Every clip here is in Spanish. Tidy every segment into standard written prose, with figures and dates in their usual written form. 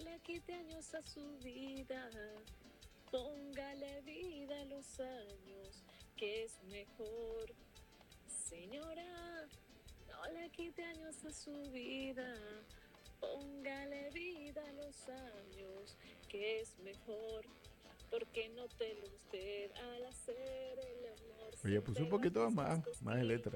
le quite años a su vida, póngale vida a los años, que es mejor. Señora, no le quite años a su vida, póngale vida a los años, que es mejor. Porque no te lo usted al hacer el amor. Oye, puse un poquito más de letra.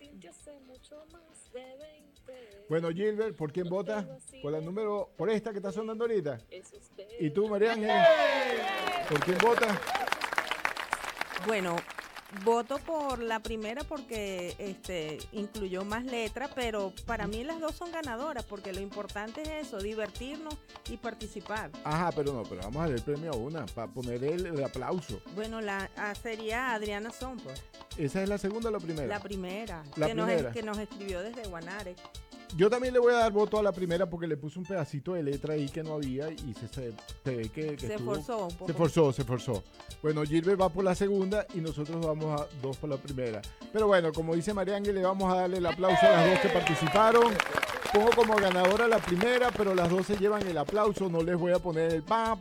Bueno, Gilbert, ¿por quién vota? Por la número, por esta que está sonando ahorita. ¿Y tú, María Ángel? ¿Por quién vota? Bueno, voto por la primera porque incluyó más letra, pero para mí las dos son ganadoras porque lo importante es eso, divertirnos y participar. Ajá, pero vamos a dar el premio a una para poner el aplauso. Bueno, sería Adriana Sompo. ¿Esa es la segunda o la primera? La primera, que nos escribió desde Guanare. Yo también le voy a dar voto a la primera porque le puse un pedacito de letra ahí que no había y se ve que se esforzó un poco. Se esforzó. Bueno, Gilbert va por la segunda y nosotros vamos a dos por la primera. Pero bueno, como dice María Ángel, le vamos a darle el aplauso a las dos que participaron. Pongo como ganadora la primera, pero las dos se llevan el aplauso. No les voy a poner el pa.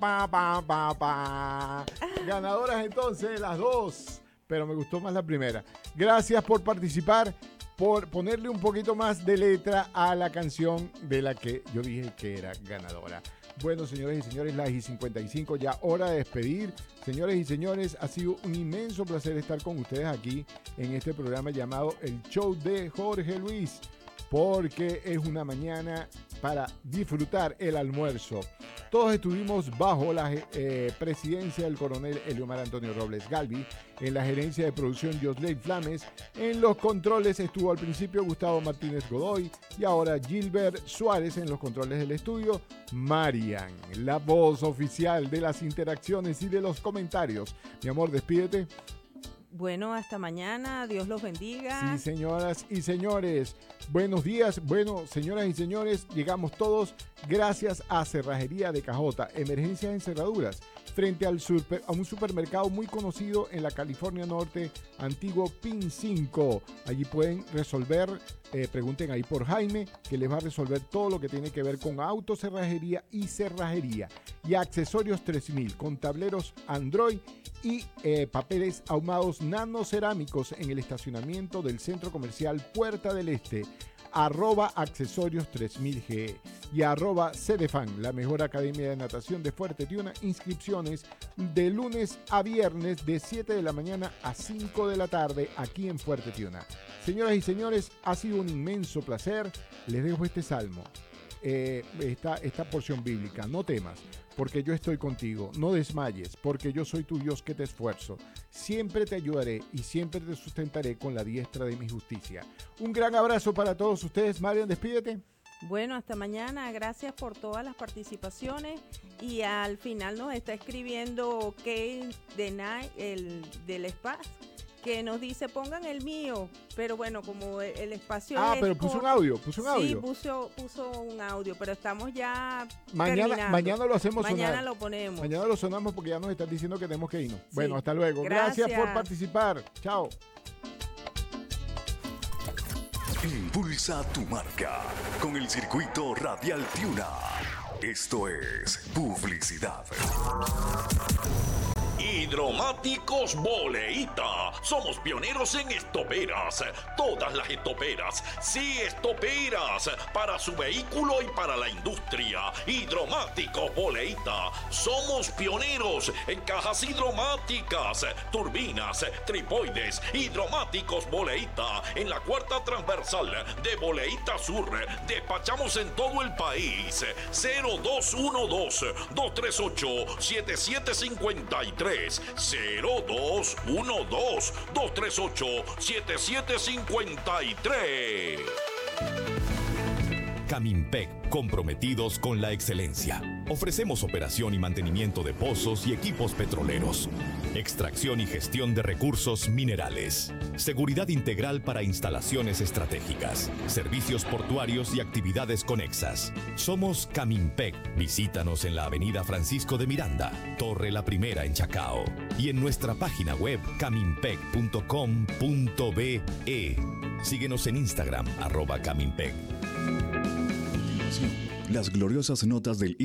Ganadoras entonces, las dos. Pero me gustó más la primera. Gracias por participar, por ponerle un poquito más de letra a la canción de la que yo dije que era ganadora. Bueno, señores y señores, las y 55, ya hora de despedir. Señores y señores, ha sido un inmenso placer estar con ustedes aquí en este programa llamado El Show de Jorge Luis, porque es una mañana para disfrutar el almuerzo. Todos estuvimos bajo la presidencia del coronel Eliomar Antonio Robles Galvi, en la gerencia de producción Josley Flames, en los controles estuvo al principio Gustavo Martínez Godoy y ahora Gilbert Suárez en los controles del estudio, Marian, la voz oficial de las interacciones y de los comentarios. Mi amor, despídete. Bueno, hasta mañana. Dios los bendiga. Sí, señoras y señores. Buenos días. Bueno, señoras y señores, llegamos todos gracias a Cerrajería de Cajota. Emergencias en cerraduras. Frente a un supermercado muy conocido en la California Norte, antiguo PIN 5. Allí pueden resolver, pregunten ahí por Jaime, que les va a resolver todo lo que tiene que ver con autocerrajería y cerrajería. Y Accesorios 3000, con tableros Android y papeles ahumados nanocerámicos en el estacionamiento del Centro Comercial Puerta del Este. @accesorios 3000GE y @Cedefan, la mejor academia de natación de Fuerte Tiuna. Inscripciones de lunes a viernes de 7 de la mañana a 5 de la tarde aquí en Fuerte Tiuna. Señoras y señores, ha sido un inmenso placer. Les dejo este salmo, esta porción bíblica. No temas, porque yo estoy contigo. No desmayes, porque yo soy tu Dios que te esfuerzo. Siempre te ayudaré y siempre te sustentaré con la diestra de mi justicia. Un gran abrazo para todos ustedes. Marian, despídete. Bueno, hasta mañana. Gracias por todas las participaciones. Y al final nos está escribiendo Kate Denay, el del espacio, que nos dice pongan el mío, pero bueno, como el espacio es pero puso un audio, Sí, puso un audio, pero estamos ya mañana lo hacemos mañana sonar. lo ponemos. Mañana lo sonamos porque ya nos están diciendo que tenemos que irnos. Sí. Bueno, hasta luego. Gracias por participar. Chao. Impulsa tu marca con el circuito Radial Tiuna. Esto es publicidad. Hidromáticos Boleíta. Somos pioneros en estoperas. Todas las estoperas. Sí, estoperas. Para su vehículo y para la industria. Hidromáticos Boleíta. Somos pioneros en cajas hidromáticas, turbinas, tripoides. Hidromáticos Boleíta. En la cuarta transversal de Boleíta Sur. Despachamos en todo el país. 0212-238-7753. 0212-238-7753. Camimpec, comprometidos con la excelencia. Ofrecemos operación y mantenimiento de pozos y equipos petroleros, extracción y gestión de recursos minerales, seguridad integral para instalaciones estratégicas, servicios portuarios y actividades conexas. Somos Camimpec. Visítanos en la avenida Francisco de Miranda, Torre La Primera en Chacao, y en nuestra página web camimpec.com.be. Síguenos en Instagram @Camimpec. Las gloriosas notas del